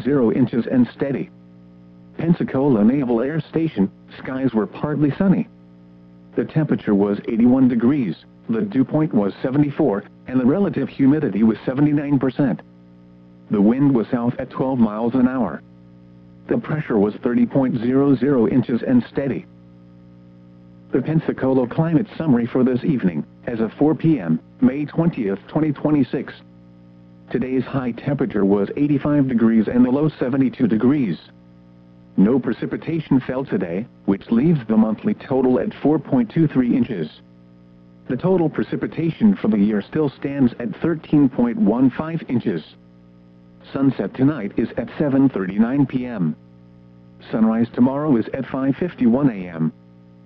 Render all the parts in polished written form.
0 inches and steady. Pensacola Naval Air Station, skies were partly sunny. The temperature was 81 degrees, the dew point was 74, and the relative humidity was 79%. The wind was south at 12 miles an hour. The pressure was 30.00 inches and steady. The Pensacola climate summary for this evening, as of 4 p.m., May 20th, 2026. Today's high temperature was 85 degrees and the low 72 degrees. No precipitation fell today, which leaves the monthly total at 4.23 inches. The total precipitation for the year still stands at 13.15 inches. Sunset tonight is at 7:39 p.m. Sunrise tomorrow is at 5:51 a.m.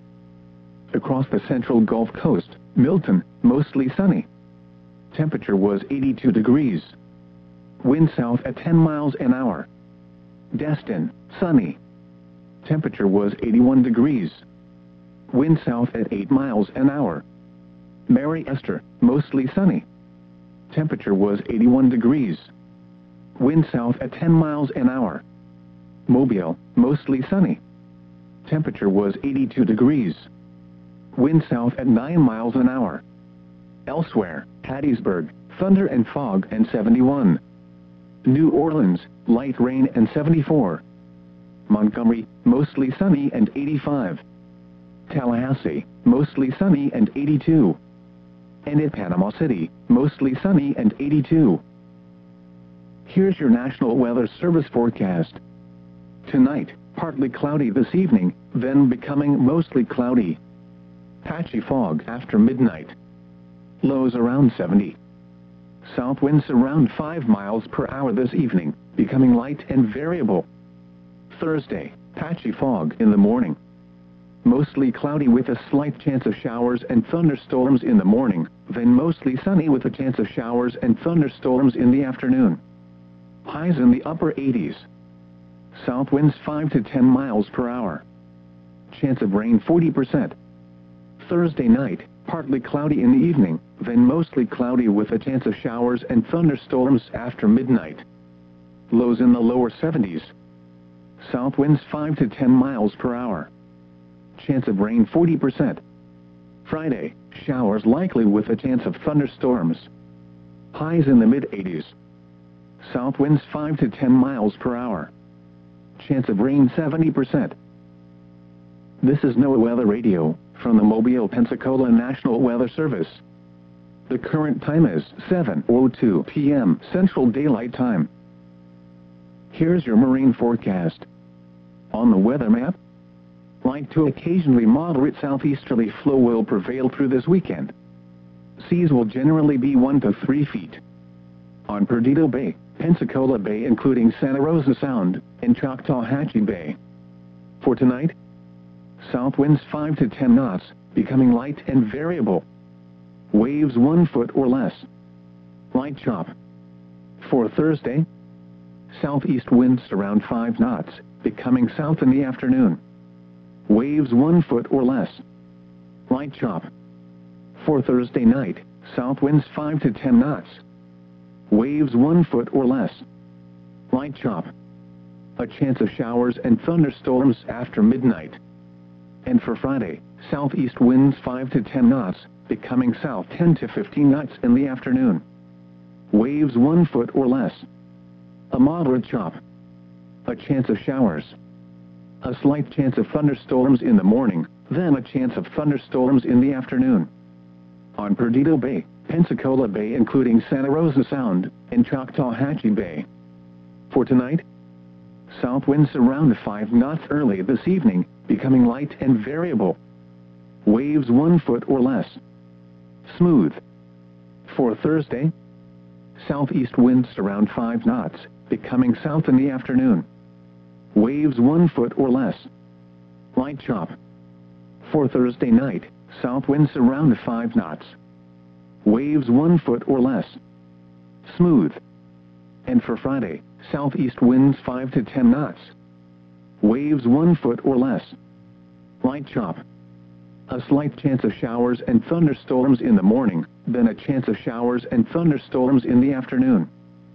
Across the central Gulf Coast, Milton, mostly sunny. Temperature was 82 degrees. Wind south at 10 miles an hour. Destin, sunny. Temperature was 81 degrees. Wind south at 8 miles an hour. Mary Esther, mostly sunny. Temperature was 81 degrees. Wind south at 10 miles an hour. Mobile, mostly sunny. Temperature was 82 degrees. Wind south at 9 miles an hour. Elsewhere, Hattiesburg, thunder and fog and 71. New Orleans, light rain and 74. Montgomery, mostly sunny and 85. Tallahassee, mostly sunny and 82. And at Panama City, mostly sunny and 82. Here's your National Weather Service forecast. Tonight, partly cloudy this evening, then becoming mostly cloudy. Patchy fog after midnight. Lows around 70. South winds around 5 miles per hour this evening, becoming light and variable. Thursday, patchy fog in the morning. Mostly cloudy with a slight chance of showers and thunderstorms in the morning, then mostly sunny with a chance of showers and thunderstorms in the afternoon. Highs in the upper 80s. South winds 5 to 10 miles per hour. Chance of rain 40%. Thursday night, partly cloudy in the evening, then mostly cloudy with a chance of showers and thunderstorms after midnight. Lows in the lower 70s. South winds 5 to 10 miles per hour. Chance of rain 40%. Friday, showers likely with a chance of thunderstorms. Highs in the mid-80s. South winds 5 to 10 miles per hour. Chance of rain 70%. This is NOAA Weather Radio, from the Mobile, Pensacola National Weather Service. The current time is 7:02 p.m. Central Daylight Time. Here's your marine forecast. On the weather map, light to occasionally moderate southeasterly flow will prevail through this weekend. Seas will generally be 1 to 3 feet. On Perdido Bay, Pensacola Bay including Santa Rosa Sound, and Choctawhatchee Bay. For tonight, south winds 5 to 10 knots, becoming light and variable. Waves 1 foot or less. Light chop. For Thursday, southeast winds around 5 knots, becoming south in the afternoon. Waves 1 foot or less. Light chop. For Thursday night, south winds 5 to 10 knots. Waves 1 foot or less. Light chop. A chance of showers and thunderstorms after midnight. And for Friday, southeast winds 5 to 10 knots, becoming south 10 to 15 knots in the afternoon. Waves 1 foot or less. A moderate chop. A chance of showers. A slight chance of thunderstorms in the morning, then a chance of thunderstorms in the afternoon. On Perdido Bay, Pensacola Bay including Santa Rosa Sound, and Choctawhatchee Bay. For tonight, south winds around 5 knots early this evening, becoming light and variable. Waves 1 foot or less. Smooth. For Thursday, southeast winds around 5 knots, becoming south in the afternoon. Waves 1 foot or less. Light chop. For Thursday night, south winds around 5 knots. Waves 1 foot or less. Smooth. And for Friday, southeast winds 5 to 10 knots. Waves 1 foot or less. Light chop. A slight chance of showers and thunderstorms in the morning, then a chance of showers and thunderstorms in the afternoon.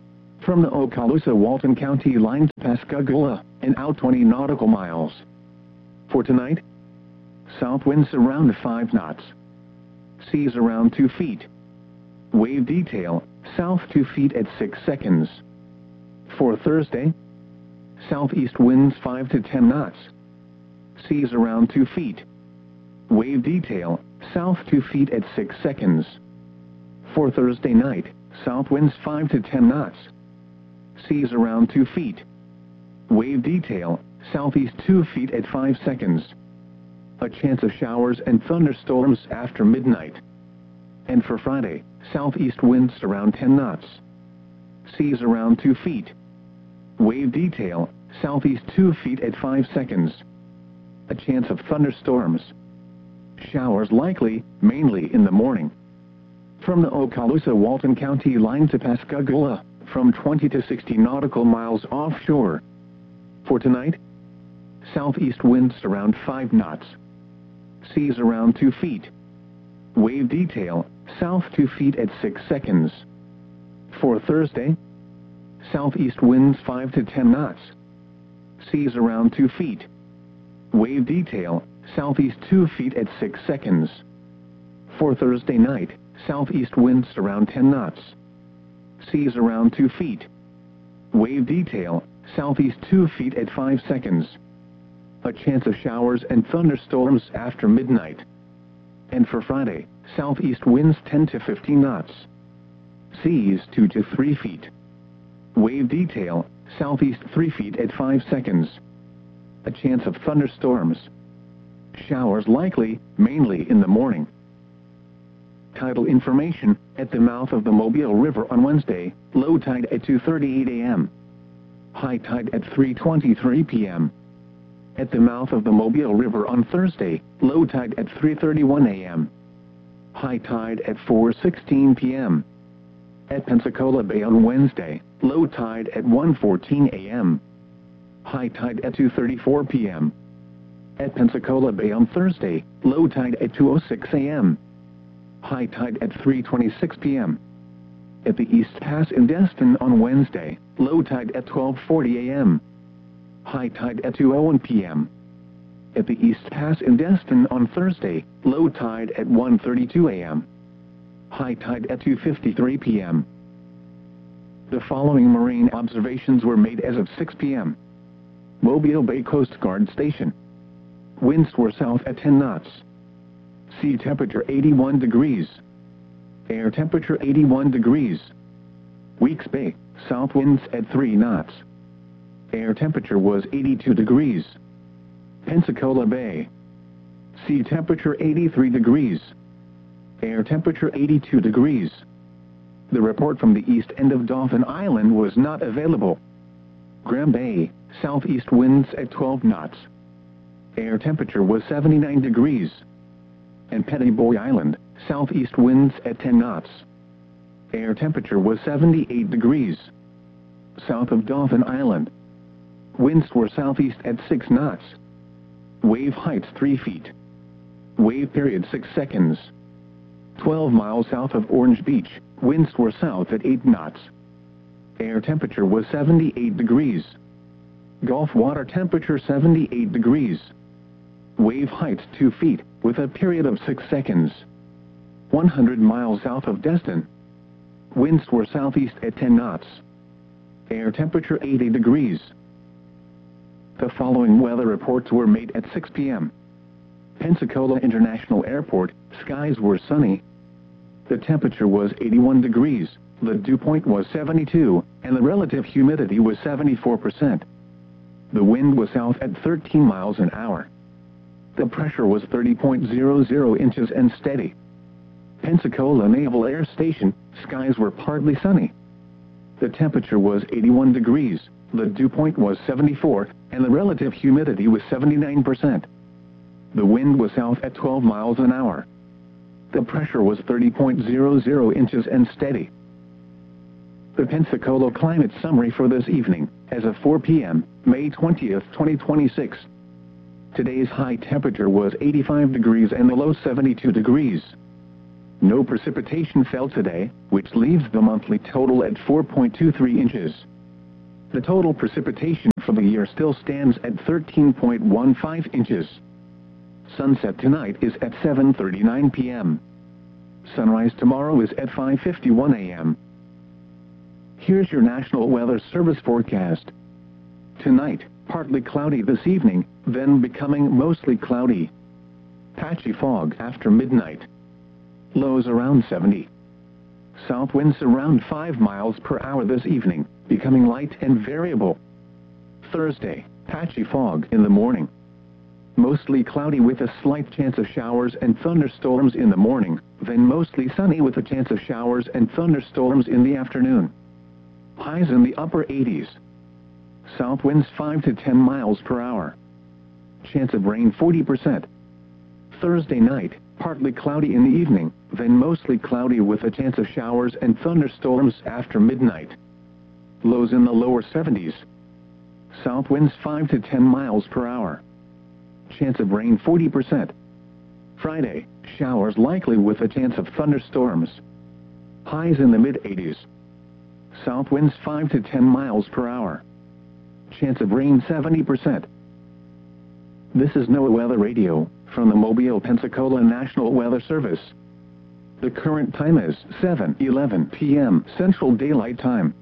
From the Okaloosa-Walton County line to Pascagoula, and out 20 nautical miles. For tonight, south winds around 5 knots. Seas around 2 feet. Wave detail, south 2 feet at 6 seconds. For Thursday, southeast winds 5 to 10 knots. Seas around 2 feet. Wave detail, south 2 feet at 6 seconds. For Thursday night, south winds 5 to 10 knots. Seas around 2 feet. Wave detail, southeast 2 feet at 5 seconds. A chance of showers and thunderstorms after midnight. And for Friday, southeast winds around 10 knots. Seas around 2 feet. Wave detail, southeast 2 feet at 5 seconds. A chance of thunderstorms. Showers likely, mainly in the morning. From the Okaloosa-Walton County line to Pascagoula, from 20 to 60 nautical miles offshore. For tonight, southeast winds around 5 knots. Seas around 2 feet. Wave detail, south 2 feet at 6 seconds. For Thursday, southeast winds 5 to 10 knots. Seas around 2 feet. Wave detail, southeast 2 feet at 6 seconds. For Thursday night, southeast winds around 10 knots. Seas around 2 feet. Wave detail, southeast 2 feet at 5 seconds. A chance of showers and thunderstorms after midnight. And for Friday, southeast winds 10 to 15 knots. Seas 2 to 3 feet. Wave detail, southeast 3 feet at 5 seconds. A chance of thunderstorms. Showers likely, mainly in the morning. Tidal information, at the mouth of the Mobile River on Wednesday, low tide at 2:38 a.m. High tide at 3:23 p.m. At the mouth of the Mobile River on Thursday, low tide at 3:31 a.m. High tide at 4:16 p.m. At Pensacola Bay on Wednesday, low tide at 1:14 a.m. High tide at 2:34 p.m. At Pensacola Bay on Thursday, low tide at 2:06 a.m. High tide at 3:26 p.m. At the East Pass in Destin on Wednesday, low tide at 12:40 a.m. High tide at 2:01 p.m. At the East Pass in Destin on Thursday, low tide at 1:32 a.m. High tide at 2:53 p.m. The following marine observations were made as of 6 p.m. Mobile Bay Coast Guard Station. Winds were south at 10 knots. Sea temperature 81 degrees. Air temperature 81 degrees. Weeks Bay, south winds at 3 knots. Air temperature was 82 degrees. Pensacola Bay. Sea temperature 83 degrees. Air temperature 82 degrees. The report from the east end of Dauphin Island was not available. Graham Bay, southeast winds at 12 knots. Air temperature was 79 degrees. And Petty Boy Island, southeast winds at 10 knots. Air temperature was 78 degrees. South of Dauphin Island. Winds were southeast at 6 knots. Wave heights 3 feet. Wave period 6 seconds. 12 miles south of Orange Beach, winds were south at 8 knots. Air temperature was 78 degrees. Gulf water temperature 78 degrees. Wave heights 2 feet, with a period of 6 seconds. 100 miles south of Destin. Winds were southeast at 10 knots. Air temperature 80 degrees. The following weather reports were made at 6 p.m. Pensacola International Airport, skies were sunny. The temperature was 81 degrees, the dew point was 72, and the relative humidity was 74%. The wind was south at 13 miles an hour. The pressure was 30.00 inches and steady. Pensacola Naval Air Station, skies were partly sunny. The temperature was 81 degrees, the dew point was 74, and the relative humidity was 79%. The wind was south at 12 miles an hour. The pressure was 30.00 inches and steady. The Pensacola climate summary for this evening, as of 4 p.m., May 20th, 2026. Today's high temperature was 85 degrees and the low 72 degrees. No precipitation fell today, which leaves the monthly total at 4.23 inches. The total precipitation for the year still stands at 13.15 inches. Sunset tonight is at 7:39 p.m. Sunrise tomorrow is at 5:51 a.m. Here's your National Weather Service forecast. Tonight, partly cloudy this evening, then becoming mostly cloudy. Patchy fog after midnight. Lows around 70. South winds around 5 miles per hour this evening, becoming light and variable. Thursday, patchy fog in the morning. Mostly cloudy with a slight chance of showers and thunderstorms in the morning, then mostly sunny with a chance of showers and thunderstorms in the afternoon. Highs in the upper 80s. South winds 5 to 10 miles per hour. Chance of rain 40%. Thursday night, partly cloudy in the evening, then mostly cloudy with a chance of showers and thunderstorms after midnight. Lows in the lower 70s. South winds 5 to 10 miles per hour. Chance of rain 40%. Friday, showers likely with a chance of thunderstorms. Highs in the mid-80s. South winds 5 to 10 miles per hour. Chance of rain 70%. This is NOAA Weather Radio, from the Mobile, Pensacola National Weather Service. The current time is 7:11 p.m. Central Daylight Time.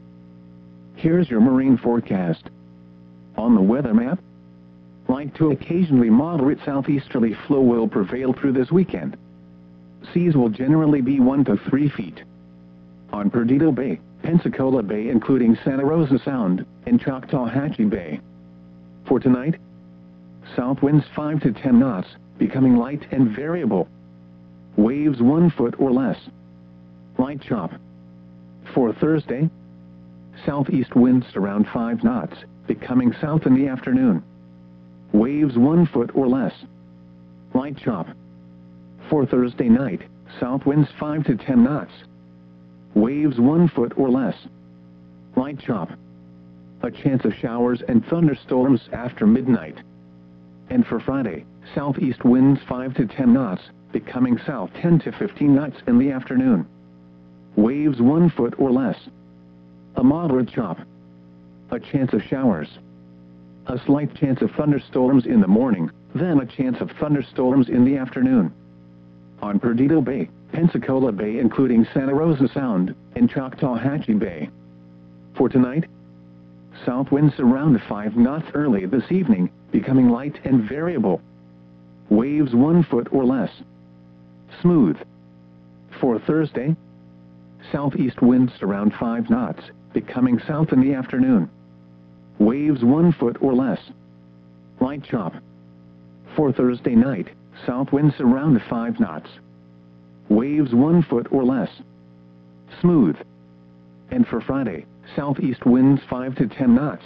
Here's your marine forecast. On the weather map, light to occasionally moderate southeasterly flow will prevail through this weekend. Seas will generally be 1 to 3 feet. On Perdido Bay, Pensacola Bay including Santa Rosa Sound, and Choctawhatchee Bay. For tonight, south winds 5 to 10 knots, becoming light and variable. Waves 1 foot or less. Light chop. For Thursday, southeast winds around 5 knots, becoming south in the afternoon. Waves 1 foot or less. Light chop. For Thursday night, south winds 5 to 10 knots. Waves 1 foot or less. Light chop. A chance of showers and thunderstorms after midnight. And for Friday, southeast winds 5 to 10 knots, becoming south 10 to 15 knots in the afternoon. Waves 1 foot or less. A moderate chop. A chance of showers. A slight chance of thunderstorms in the morning, then a chance of thunderstorms in the afternoon. On Perdido Bay, Pensacola Bay including Santa Rosa Sound, and Choctawhatchee Bay. For tonight, south winds around 5 knots early this evening, becoming light and variable. Waves 1 foot or less. Smooth. For Thursday, southeast winds around 5 knots, becoming south in the afternoon. Waves 1 foot or less. Light chop. For Thursday night, south winds around 5 knots. Waves 1 foot or less. Smooth. And for Friday, southeast winds 5 to 10 knots.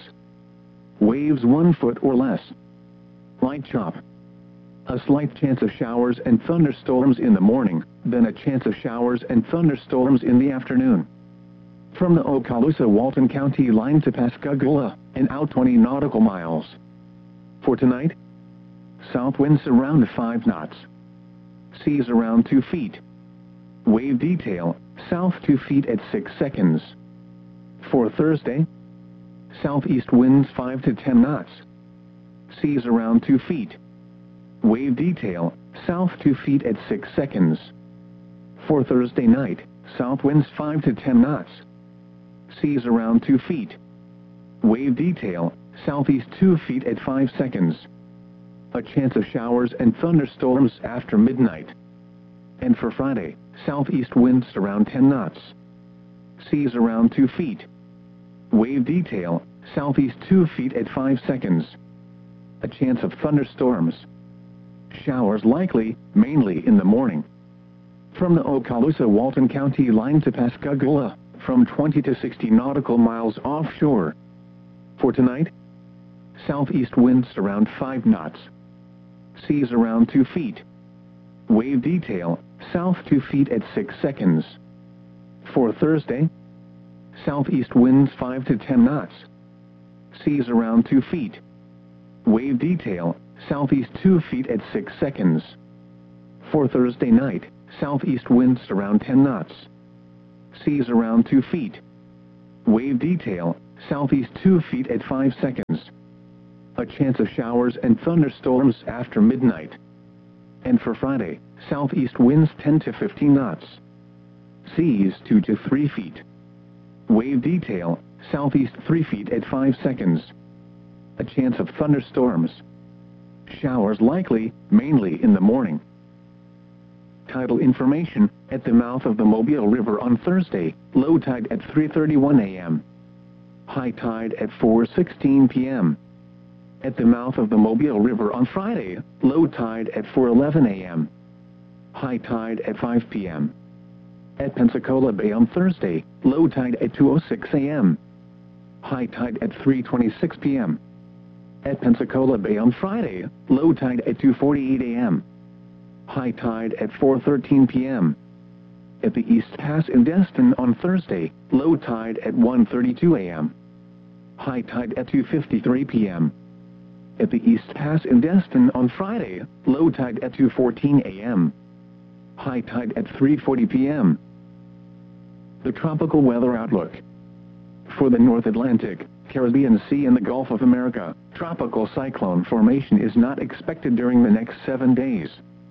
Waves 1 foot or less. Light chop. A slight chance of showers and thunderstorms in the morning, then a chance of showers and thunderstorms in the afternoon. From the Okaloosa-Walton County line to Pascagoula, and out 20 nautical miles. For tonight, south winds around 5 knots. Seas around 2 feet. Wave detail, south 2 feet at 6 seconds. For Thursday, southeast winds 5 to 10 knots. Seas around 2 feet. Wave detail, south 2 feet at 6 seconds. For Thursday night, south winds 5 to 10 knots. Seas around 2 feet. Wave detail, southeast 2 feet at 5 seconds. A chance of showers and thunderstorms after midnight. And for Friday, southeast winds around 10 knots. Seas around 2 feet. Wave detail, southeast 2 feet at 5 seconds. A chance of thunderstorms. Showers likely, mainly in the morning. From the Okaloosa-Walton County line to Pascagoula, from 20 to 60 nautical miles offshore. For tonight, southeast winds around 5 knots. Seas around 2 feet. Wave detail, south 2 feet at 6 seconds. For Thursday, southeast winds 5 to 10 knots. Seas around 2 feet. Wave detail, southeast 2 feet at 6 seconds. For Thursday night, southeast winds around 10 knots. Seas around 2 feet. Wave detail, southeast 2 feet at 5 seconds. A chance of showers and thunderstorms after midnight. And for Friday, southeast winds 10 to 15 knots. Seas 2 to 3 feet. Wave detail, southeast 3 feet at 5 seconds. A chance of thunderstorms. Showers likely, mainly in the morning. Tidal information, at the mouth of the Mobile River on Thursday, low tide at 3:31 a.m. High tide at 4:16 p.m. At the mouth of the Mobile River on Friday, low tide at 4:11 a.m. High tide at 5 p.m. At Pensacola Bay on Thursday, low tide at 2:06 a.m. High tide at 3:26 p.m. At Pensacola Bay on Friday, low tide at 2:48 a.m. High tide at 4:13 p.m. At the East Pass in Destin on Thursday, low tide at 1:32 a.m. High tide at 2:53 p.m. At the East Pass in Destin on Friday, low tide at 2:14 a.m. High tide at 3:40 p.m. The tropical weather outlook. For the North Atlantic, Caribbean Sea and the Gulf of America, tropical cyclone formation is not expected during the next 7 days.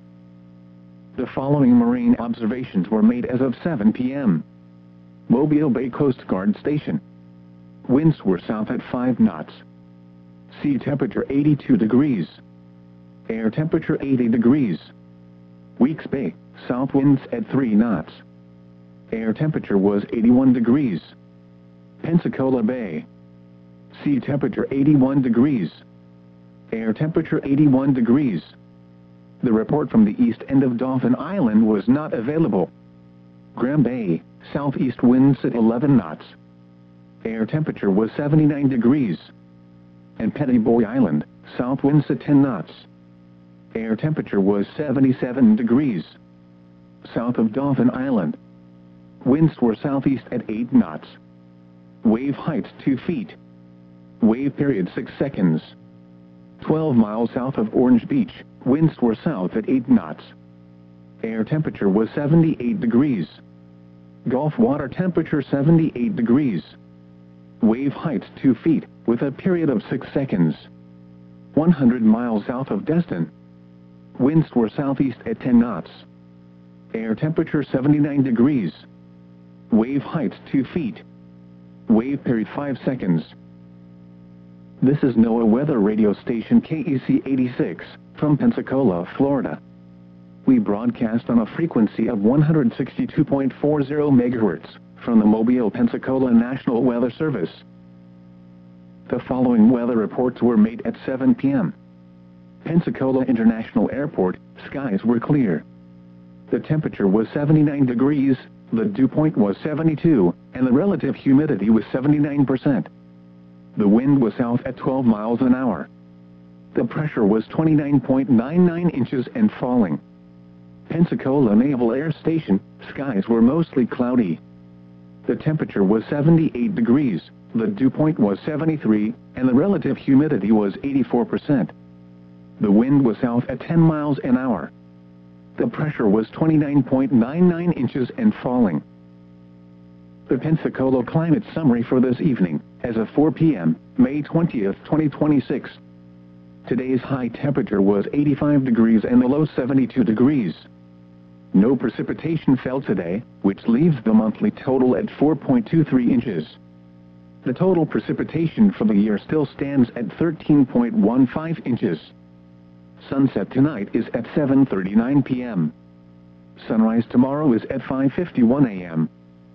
The following marine observations were made as of 7 p.m. Mobile Bay Coast Guard Station. Winds were south at 5 knots. Sea temperature 82 degrees. Air temperature 80 degrees. Weeks Bay, south winds at 3 knots. Air temperature was 81 degrees. Pensacola Bay. Sea temperature 81 degrees. Air temperature 81 degrees. The report from the east end of Dauphin Island was not available. Graham Bay, southeast winds at 11 knots. Air temperature was 79 degrees. And Petty Boy Island, south winds at 10 knots. Air temperature was 77 degrees. South of Dauphin Island. Winds were southeast at 8 knots. Wave height 2 feet. Wave period 6 seconds. 12 miles south of Orange Beach, winds were south at 8 knots. Air temperature was 78 degrees. Gulf water temperature 78 degrees. Wave height 2 feet, with a period of 6 seconds. 100 miles south of Destin. Winds were southeast at 10 knots. Air temperature 79 degrees. Wave height 2 feet. Wave period 5 seconds. This is NOAA weather radio station KEC 86, from Pensacola, Florida. We broadcast on a frequency of 162.40 MHz, from the Mobile, Pensacola National Weather Service. The following weather reports were made at 7 p.m. Pensacola International Airport, skies were clear. The temperature was 79 degrees, the dew point was 72, and the relative humidity was 79%. The wind was south at 12 miles an hour. The pressure was 29.99 inches and falling. Pensacola Naval Air Station, skies were mostly cloudy. The temperature was 78 degrees, the dew point was 73, and the relative humidity was 84%. The wind was south at 10 miles an hour. The pressure was 29.99 inches and falling. The Pensacola climate summary for this evening, as of 4 p.m., May 20th, 2026. Today's high temperature was 85 degrees and the low 72 degrees. No precipitation fell today, which leaves the monthly total at 4.23 inches. The total precipitation for the year still stands at 13.15 inches. Sunset tonight is at 7:39 p.m. Sunrise tomorrow is at 5:51 a.m.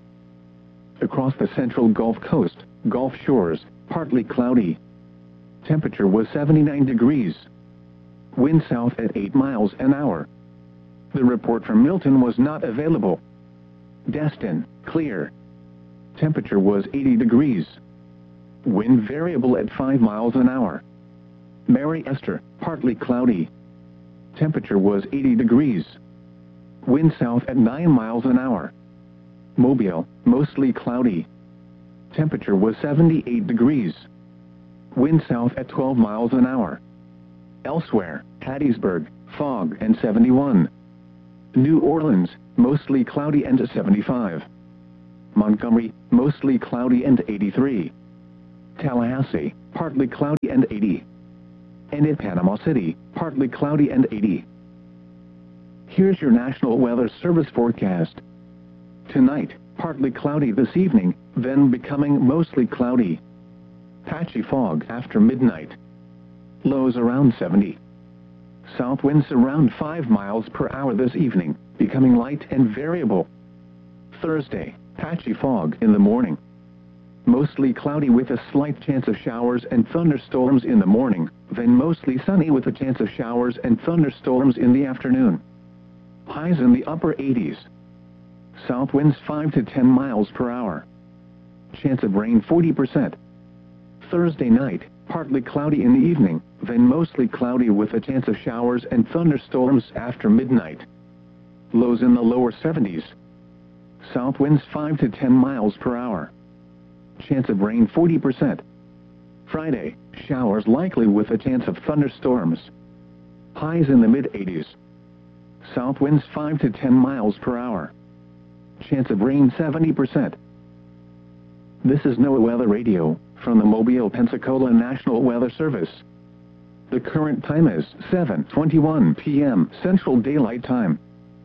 Across the central Gulf Coast, Gulf shores, partly cloudy. Temperature was 79 degrees. Wind south at 8 miles an hour. The report from Milton was not available. Destin, clear. Temperature was 80 degrees. Wind variable at 5 miles an hour. Mary Esther, partly cloudy. Temperature was 80 degrees. Wind south at 9 miles an hour. Mobile, mostly cloudy. Temperature was 78 degrees. Wind south at 12 miles an hour. Elsewhere, Hattiesburg, fog and 71. New Orleans, mostly cloudy and 75. Montgomery, mostly cloudy and 83. Tallahassee, partly cloudy and 80. And in Panama City, partly cloudy and 80. Here's your National Weather Service forecast. Tonight, partly cloudy this evening, then becoming mostly cloudy. Patchy fog after midnight. Lows around 70. South winds around 5 miles per hour this evening, becoming light and variable. Thursday, patchy fog in the morning. Mostly cloudy with a slight chance of showers and thunderstorms in the morning, then mostly sunny with a chance of showers and thunderstorms in the afternoon. Highs in the upper 80s. South winds 5 to 10 miles per hour. Chance of rain 40%. Thursday night, partly cloudy in the evening, then mostly cloudy with a chance of showers and thunderstorms after midnight. Lows in the lower 70s. South winds 5 to 10 miles per hour. Chance of rain 40%. Friday, showers likely with a chance of thunderstorms. Highs in the mid-80s. South winds 5 to 10 miles per hour. Chance of rain 70%. This is NOAA Weather Radio, from the Mobile, Pensacola National Weather Service. The current time is 7:21 p.m. Central Daylight Time.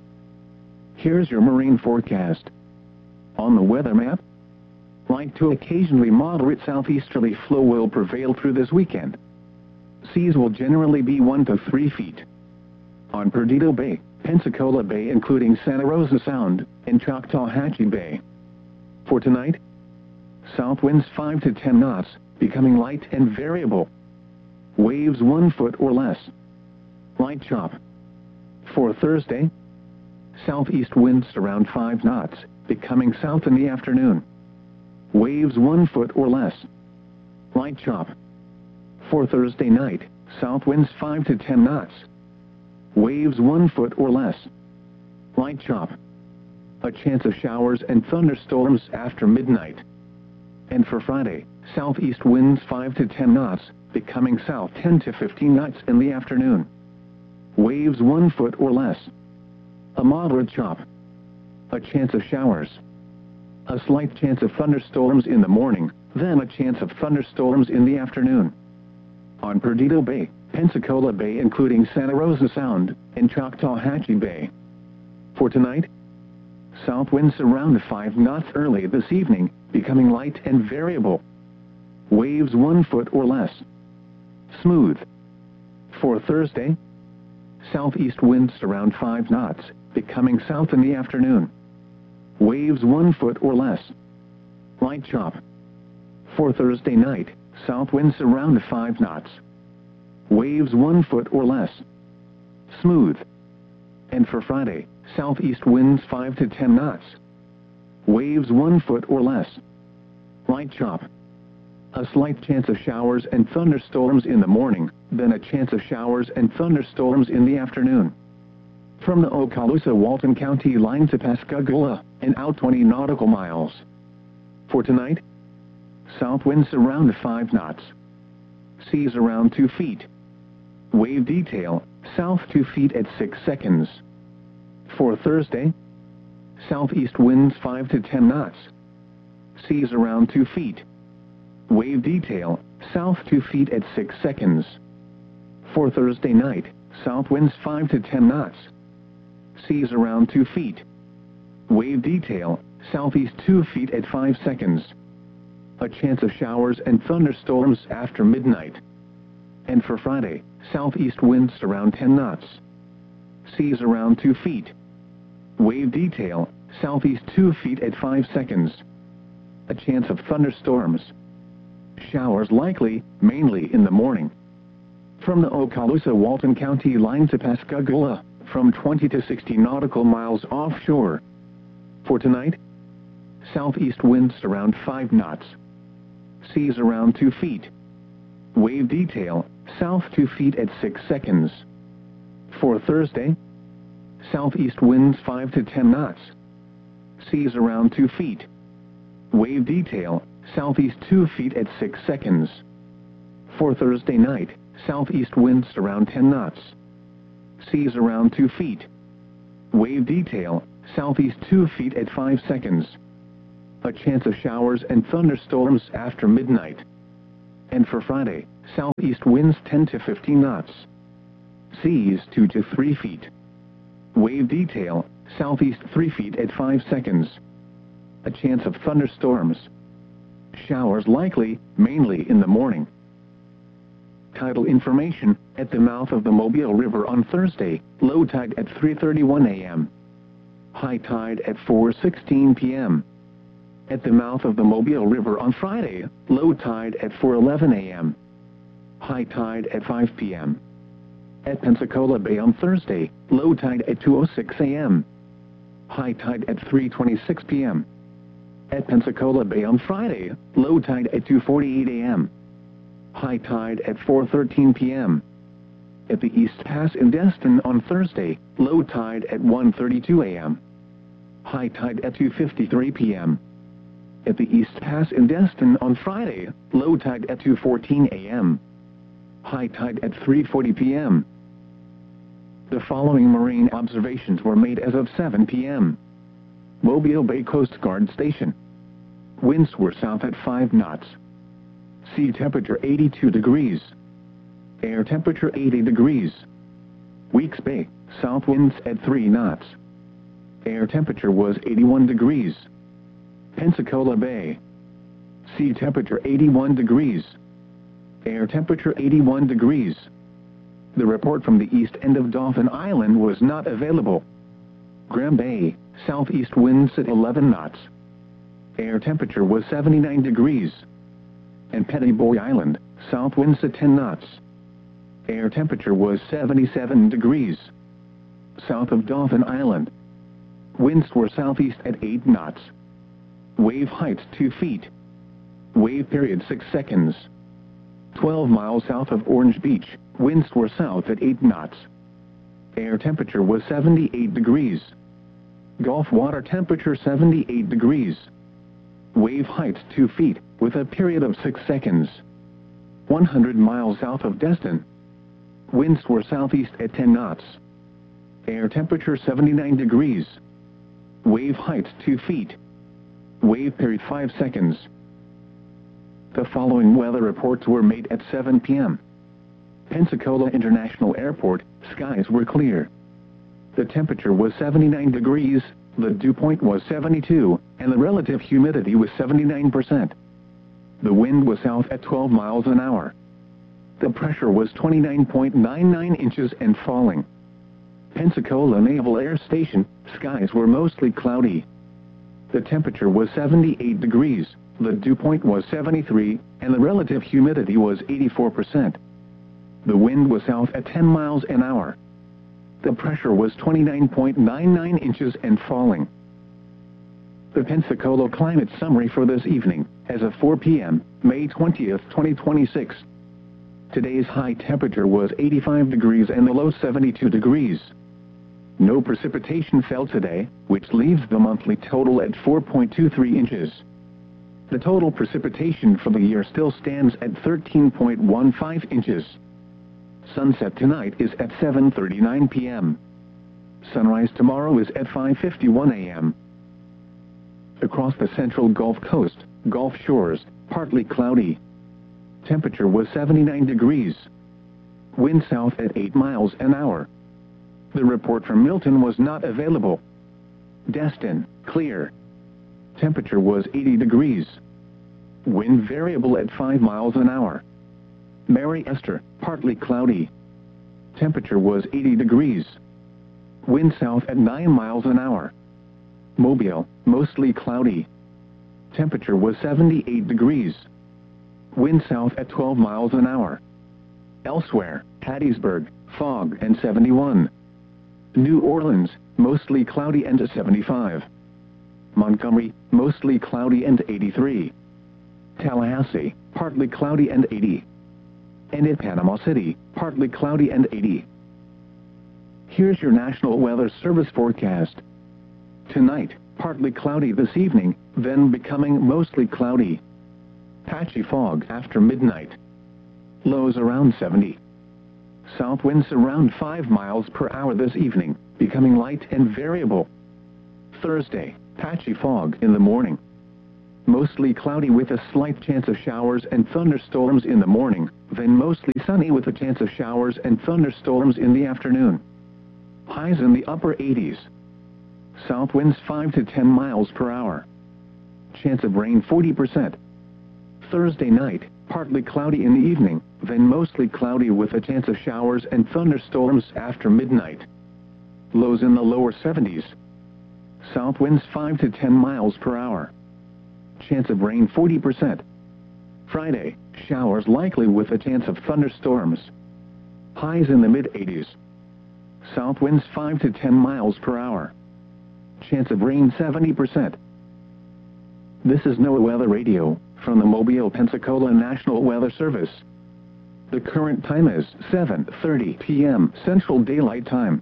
Here's your marine forecast. On the weather map, light to occasionally moderate southeasterly flow will prevail through this weekend. Seas will generally be 1 to 3 feet. On Perdido Bay, Pensacola Bay including Santa Rosa Sound, and Choctawhatchee Bay. For tonight, south winds 5 to 10 knots, becoming light and variable. Waves 1 foot or less. Light chop. For Thursday, southeast winds around 5 knots, becoming south in the afternoon. Waves 1 foot or less. Light chop. For Thursday night, south winds 5 to 10 knots. Waves 1 foot or less. Light chop. A chance of showers and thunderstorms after midnight. And for Friday, southeast winds 5 to 10 knots, becoming south 10 to 15 knots in the afternoon. Waves 1 foot or less. A moderate chop. A chance of showers. A slight chance of thunderstorms in the morning, then a chance of thunderstorms in the afternoon. On Perdido Bay, Pensacola Bay including Santa Rosa Sound, and Choctawhatchee Bay. For tonight, south winds around 5 knots early this evening, becoming light and variable. Waves 1 foot or less. Smooth. For Thursday, southeast winds around 5 knots, becoming south in the afternoon. Waves 1 foot or less. Light chop. For Thursday night, south winds around 5 knots. Waves 1 foot or less. Smooth. And for Friday, southeast winds 5 to 10 knots. Waves 1 foot or less. Light chop. A slight chance of showers and thunderstorms in the morning, then a chance of showers and thunderstorms in the afternoon. From the Okaloosa-Walton County line to Pascagoula, and out 20 nautical miles. For tonight, south winds around 5 knots. Seas around 2 feet. Wave detail, south 2 feet at 6 seconds. For Thursday, southeast winds 5 to 10 knots. Seas around 2 feet. Wave detail, south 2 feet at 6 seconds. For Thursday night, south winds 5 to 10 knots. Seas around 2 feet. Wave detail, southeast 2 feet at 5 seconds. A chance of showers and thunderstorms after midnight. And for Friday, southeast winds around 10 knots. Seas around 2 feet. Wave detail, southeast 2 feet at 5 seconds. A chance of thunderstorms. Showers likely, mainly in the morning. From the Okaloosa-Walton County line to Pascagoula, from 20 to 60 nautical miles offshore. For tonight, southeast winds around 5 knots. Seas around 2 feet. Wave detail, south 2 feet at 6 seconds. For Thursday, southeast winds 5 to 10 knots. Seas around 2 feet. Wave detail, southeast 2 feet at 6 seconds. For Thursday night, southeast winds around 10 knots. Seas around 2 feet. Wave detail, southeast 2 feet at 5 seconds. A chance of showers and thunderstorms after midnight. And for Friday, southeast winds 10 to 15 knots. Seas 2 to 3 feet. Wave detail, southeast 3 feet at 5 seconds. A chance of thunderstorms. Showers likely, mainly in the morning. Tidal information, at the mouth of the Mobile River on Thursday, low tide at 3:31 a.m. High tide at 4:16 p.m. At the mouth of the Mobile River on Friday, low tide at 4:11 a.m. High tide at 5 p.m. At Pensacola Bay on Thursday, low tide at 2:06 a.m. High tide at 3:26 p.m. At Pensacola Bay on Friday, low tide at 2:48 a.m. High tide at 4:13 p.m. At the East Pass in Destin on Thursday, low tide at 1:32 a.m. High tide at 2:53 p.m. At the East Pass in Destin on Friday, low tide at 2:14 a.m. High tide at 3:40 p.m. The following marine observations were made as of 7 p.m. Mobile Bay Coast Guard Station. Winds were south at 5 knots. Sea temperature 82 degrees. Air temperature 80 degrees. Weeks Bay, south winds at 3 knots. Air temperature was 81 degrees. Pensacola Bay. Sea temperature 81 degrees. Air temperature 81 degrees. The report from the east end of Dauphin Island was not available. Graham Bay, southeast winds at 11 knots. Air temperature was 79 degrees. And Petty Boy Island, south winds at 10 knots. Air temperature was 77 degrees. South of Dauphin Island. Winds were southeast at 8 knots. Wave height 2 feet. Wave period 6 seconds. 12 miles south of Orange Beach, winds were south at 8 knots. Air temperature was 78 degrees. Gulf water temperature 78 degrees. Wave height 2 feet, with a period of 6 seconds. 100 miles south of Destin. Winds were southeast at 10 knots. Air temperature 79 degrees. Wave height 2 feet. Wave period 5 seconds. The following weather reports were made at 7 p.m. Pensacola International Airport, skies were clear. The temperature was 79 degrees, the dew point was 72, and the relative humidity was 79%. The wind was south at 12 miles an hour. The pressure was 29.99 inches and falling. Pensacola Naval Air Station, skies were mostly cloudy. The temperature was 78 degrees, the dew point was 73, and the relative humidity was 84%. The wind was south at 10 miles an hour. The pressure was 29.99 inches and falling. The Pensacola climate summary for this evening, as of 4 p.m., May 20th, 2026. Today's high temperature was 85 degrees and the low 72 degrees. No precipitation fell today, which leaves the monthly total at 4.23 inches. The total precipitation for the year still stands at 13.15 inches. Sunset tonight is at 7:39 p.m. Sunrise tomorrow is at 5:51 a.m. Across the central Gulf Coast, Gulf shores, partly cloudy. Temperature was 79 degrees. Wind south at 8 miles an hour. The report from Milton was not available. Destin, clear. Temperature was 80 degrees. Wind variable at 5 miles an hour. Mary Esther, partly cloudy. Temperature was 80 degrees. Wind south at 9 miles an hour. Mobile, mostly cloudy. Temperature was 78 degrees. Wind south at 12 miles an hour. Elsewhere, Hattiesburg, fog and 71. New Orleans, mostly cloudy and 75. Montgomery, mostly cloudy and 83. Tallahassee, partly cloudy and 80. And in Panama City, partly cloudy and 80. Here's your National Weather Service forecast. Tonight, partly cloudy this evening, then becoming mostly cloudy. Patchy fog after midnight. Lows around 70. South winds around 5 miles per hour this evening, becoming light and variable. Thursday, patchy fog in the morning. Mostly cloudy with a slight chance of showers and thunderstorms in the morning, then mostly sunny with a chance of showers and thunderstorms in the afternoon. Highs in the upper 80s. South winds 5 to 10 miles per hour. Chance of rain 40%. Thursday night, partly cloudy in the evening, then mostly cloudy with a chance of showers and thunderstorms after midnight. Lows in the lower 70s. South winds 5 to 10 miles per hour. Chance of rain 40%. Friday, showers likely with a chance of thunderstorms. Highs in the mid-80s. South winds 5 to 10 miles per hour. Chance of rain 70%. This is NOAA Weather Radio, from the Mobile, Pensacola National Weather Service. The current time is 7:30 p.m. Central Daylight Time.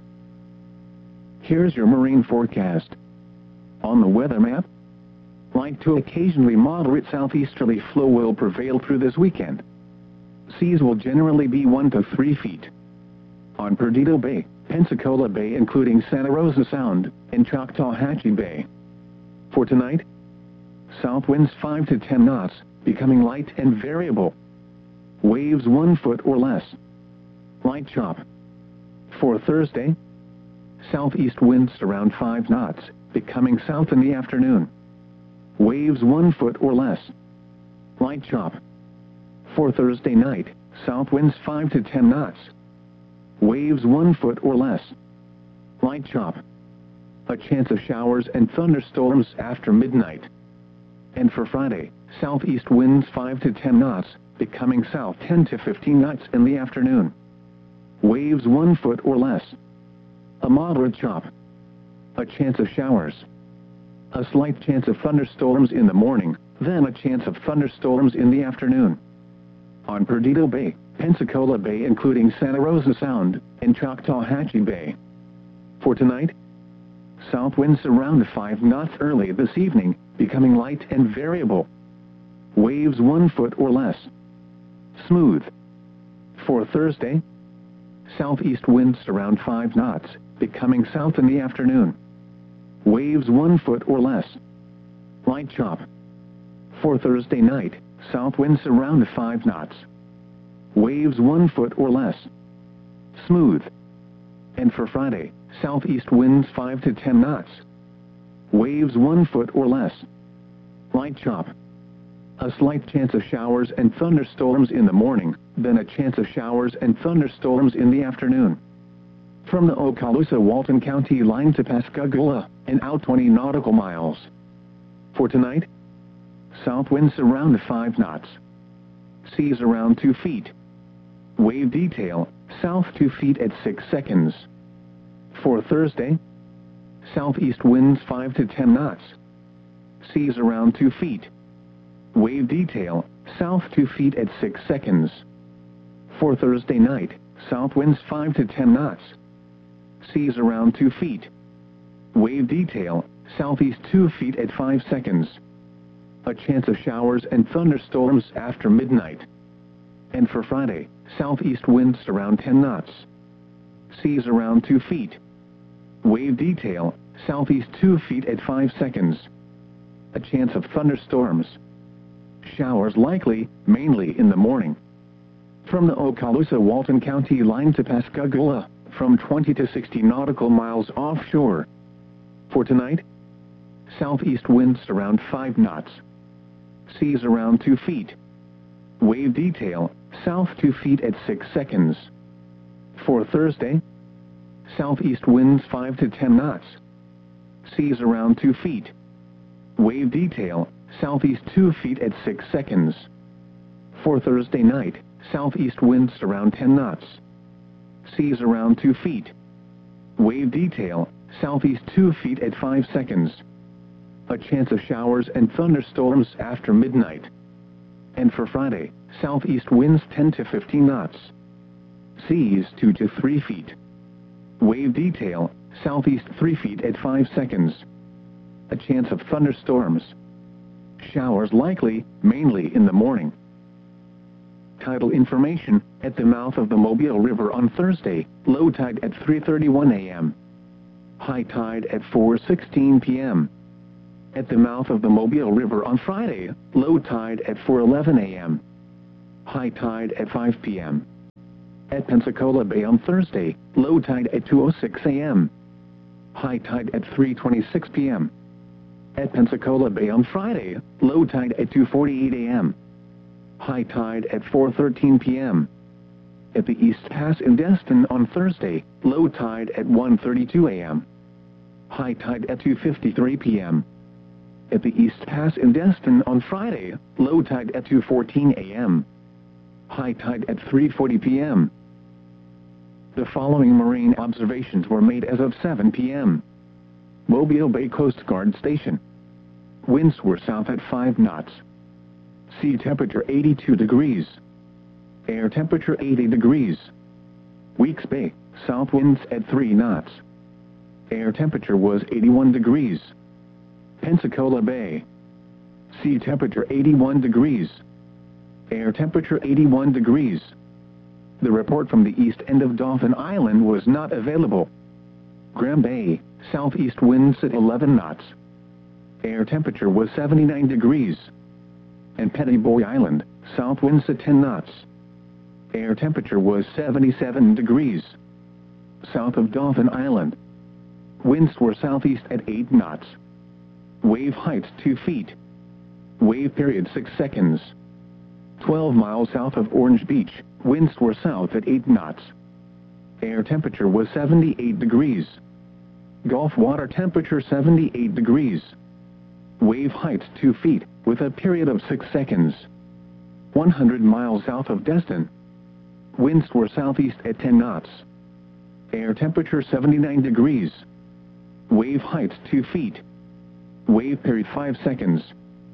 Here's your marine forecast. On the weather map, light to occasionally moderate southeasterly flow will prevail through this weekend. Seas will generally be 1 to 3 feet. On Perdido Bay, Pensacola Bay including Santa Rosa Sound, and Choctawhatchee Bay. For tonight, south winds 5 to 10 knots, becoming light and variable. Waves 1 foot or less. Light chop. For Thursday, southeast winds around 5 knots, becoming south in the afternoon. Waves 1 foot or less. Light chop. For Thursday night, south winds 5 to 10 knots. Waves 1 foot or less. Light chop. A chance of showers and thunderstorms after midnight. And for Friday, southeast winds 5 to 10 knots, becoming south 10 to 15 knots in the afternoon. Waves 1 foot or less. A moderate chop. A chance of showers. A slight chance of thunderstorms in the morning, then a chance of thunderstorms in the afternoon. On Perdido Bay, Pensacola Bay including Santa Rosa Sound, and Choctawhatchee Bay. For tonight, south winds around 5 knots early this evening, becoming light and variable. Waves 1 foot or less. Smooth. For Thursday, southeast winds around 5 knots, becoming south in the afternoon. Waves 1 foot or less. Light chop. For Thursday night, south winds around 5 knots. Waves 1 foot or less. Smooth. And for Friday, southeast winds 5 to 10 knots. Waves 1 foot or less. Light chop. A slight chance of showers and thunderstorms in the morning, then a chance of showers and thunderstorms in the afternoon. From the Okaloosa-Walton County line to Pascagoula, and out 20 nautical miles. For tonight, south winds around 5 knots. Seas around 2 feet. Wave detail, south 2 feet at 6 seconds. For Thursday, southeast winds 5 to 10 knots. Seas around 2 feet. Wave detail, south 2 feet at 6 seconds. For Thursday night, south winds 5 to 10 knots. Seas around 2 feet. Wave detail, southeast 2 feet at 5 seconds. A chance of showers and thunderstorms after midnight. And for Friday, southeast winds around 10 knots. Seas around 2 feet. Wave detail, southeast 2 feet at 5 seconds. A chance of thunderstorms. Showers likely, mainly in the morning. From the Okaloosa-Walton County line to Pascagoula, from 20 to 60 nautical miles offshore. For tonight, southeast winds around 5 knots. Seas around 2 feet. Wave detail, south 2 feet at 6 seconds. For Thursday, southeast winds 5 to 10 knots. Seas around 2 feet. Wave detail, southeast 2 feet at 6 seconds. For Thursday night, southeast winds around 10 knots. Seas around 2 feet. Wave detail, southeast 2 feet at 5 seconds. A chance of showers and thunderstorms after midnight. And for Friday, southeast winds 10 to 15 knots. Seas 2 to 3 feet. Wave detail, southeast 3 feet at 5 seconds. A chance of thunderstorms. Showers likely, mainly in the morning. Tidal information, At the mouth of the Mobile River on Thursday, low tide at 3:31 a.m. High tide at 4:16 p.m. At the mouth of the Mobile River on Friday, low tide at 4:11 a.m. High tide at 5 p.m. At Pensacola Bay on Thursday, low tide at 2:06 a.m. High tide at 3:26 p.m. At Pensacola Bay on Friday, low tide at 2:48 a.m. High tide at 4:13 p.m. At the East Pass in Destin on Thursday, low tide at 1:32 a.m. High tide at 2:53 p.m. At the East Pass in Destin on Friday, low tide at 2:14 a.m. High tide at 3:40 p.m. The following marine observations were made as of 7 p.m. Mobile Bay Coast Guard Station. Winds were south at 5 knots. Sea temperature 82 degrees. Air temperature 80 degrees. Weeks Bay, south winds at 3 knots. Air temperature was 81 degrees. Pensacola Bay. Sea temperature 81 degrees. Air temperature 81 degrees. The report from the east end of Dauphin Island was not available. Graham Bay, southeast winds at 11 knots. Air temperature was 79 degrees. And Pettiboy Island, south winds at 10 knots. Air temperature was 77 degrees. South of Dauphin Island. Winds were southeast at 8 knots. Wave height 2 feet. Wave period 6 seconds. 12 miles south of Orange Beach, winds were south at 8 knots. Air temperature was 78 degrees. Gulf water temperature 78 degrees. Wave height 2 feet, with a period of 6 seconds. 100 miles south of Destin. Winds were southeast at 10 knots. Air temperature 79 degrees. Wave height 2 feet. Wave period 5 seconds.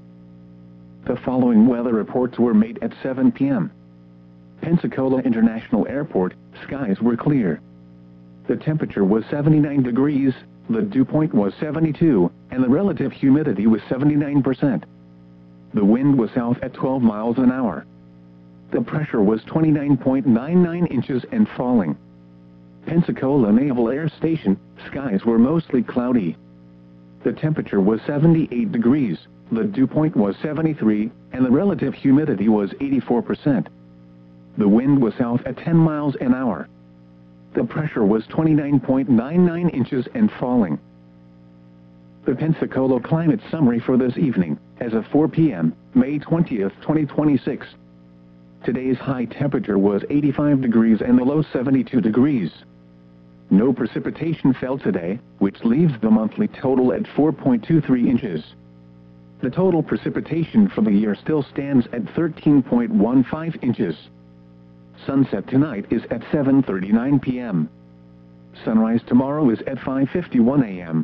The following weather reports were made at 7 p.m. Pensacola International Airport, skies were clear. The temperature was 79 degrees, the dew point was 72, and the relative humidity was 79%. The wind was south at 12 miles an hour. The pressure was 29.99 inches and falling. Pensacola Naval Air Station, skies were mostly cloudy. The temperature was 78 degrees, the dew point was 73, and the relative humidity was 84%. The wind was south at 10 miles an hour. The pressure was 29.99 inches and falling. The Pensacola climate summary for this evening, as of 4 p.m., May 20th, 2026. Today's high temperature was 85 degrees and the low 72 degrees. No precipitation fell today, which leaves the monthly total at 4.23 inches. The total precipitation for the year still stands at 13.15 inches. Sunset tonight is at 7:39 p.m. Sunrise tomorrow is at 5:51 a.m.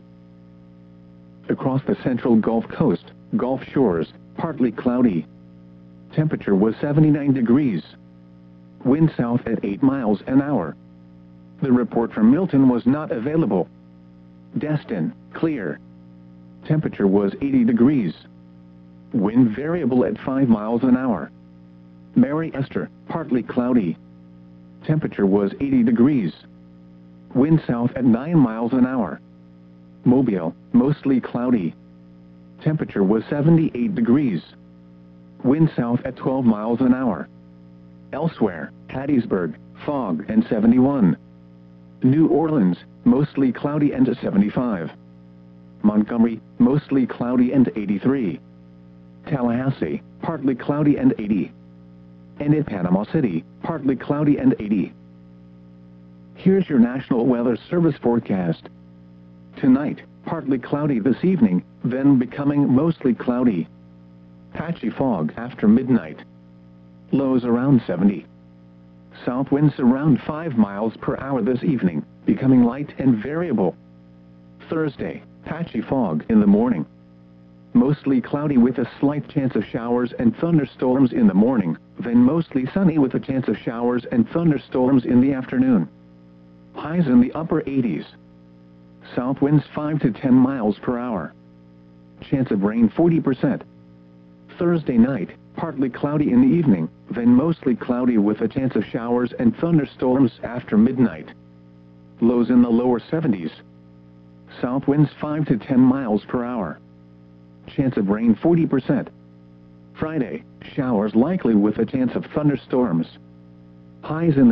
Across the central Gulf Coast, Gulf shores, partly cloudy. Temperature was 79 degrees. Wind south at 8 miles an hour. The report from Milton was not available. Destin, clear. Temperature was 80 degrees. Wind variable at 5 miles an hour. Mary Esther, partly cloudy. Temperature was 80 degrees. Wind south at 9 miles an hour. Mobile, mostly cloudy. Temperature was 78 degrees. Wind south at 12 miles an hour. Elsewhere, Hattiesburg, fog and 71. New Orleans, mostly cloudy and 75. Montgomery, mostly cloudy and 83. Tallahassee, partly cloudy and 80. And in Panama City, partly cloudy and 80. Here's your National Weather Service forecast. Tonight, partly cloudy this evening, then becoming mostly cloudy. Patchy fog after midnight. Lows around 70. South winds around 5 miles per hour this evening, becoming light and variable. Thursday, patchy fog in the morning. Mostly cloudy with a slight chance of showers and thunderstorms in the morning, then mostly sunny with a chance of showers and thunderstorms in the afternoon. Highs in the upper 80s. South winds 5 to 10 miles per hour. Chance of rain 40%. Thursday night, partly cloudy in the evening, then mostly cloudy with a chance of showers and thunderstorms after midnight. Lows in the lower 70s. South winds 5 to 10 miles per hour. Chance of rain 40%. Friday, showers likely with a chance of thunderstorms. Highs in the